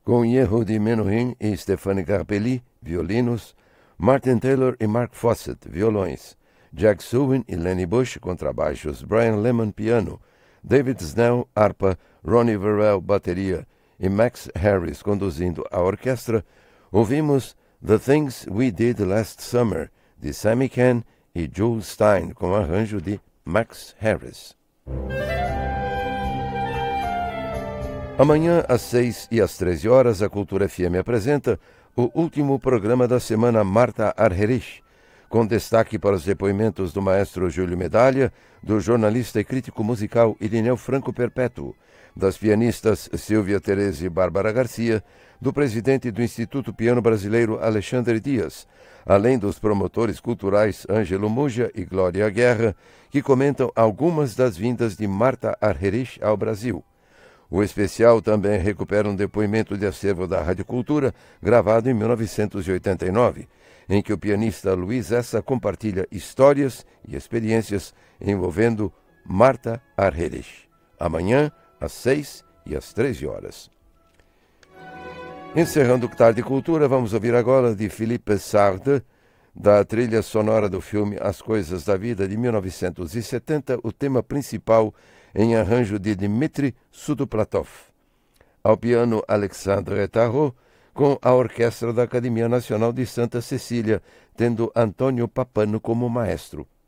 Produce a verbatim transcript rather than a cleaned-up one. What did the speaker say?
com Yehudi Menuhin e Stefani Carpelli, violinos, Martin Taylor e Mark Fawcett, violões, Jack Suwin e Lenny Bush, contrabaixos, Brian Lemon, piano, David Snell, harpa, Ronnie Verrell, bateria e Max Harris conduzindo a orquestra, ouvimos The Things We Did Last Summer, de Sammy Cahn e Jules Stein, com arranjo de Max Harris. Amanhã, às seis e às treze horas, a Cultura F M apresenta o último programa da semana Marta Argerich, com destaque para os depoimentos do maestro Júlio Medalha, do jornalista e crítico musical Irineu Franco Perpétuo, das pianistas Silvia Tereza e Bárbara Garcia, do presidente do Instituto Piano Brasileiro Alexandre Dias, além dos promotores culturais Ângelo Muja e Glória Guerra, que comentam algumas das vindas de Marta Argerich ao Brasil. O especial também recupera um depoimento de acervo da Rádio Cultura, gravado em mil novecentos e oitenta e nove, em que o pianista Luiz Essa compartilha histórias e experiências envolvendo Marta Argerich. Amanhã, às seis e às treze horas. Encerrando o Tarde Cultura, vamos ouvir agora de Philippe Sard, da trilha sonora do filme As Coisas da Vida, de mil novecentos e setenta, o tema principal em arranjo de Dmitri Sudoplatov. Ao piano, Alexandre Tarot, com a Orquestra da Academia Nacional de Santa Cecília, tendo Antônio Papano como maestro.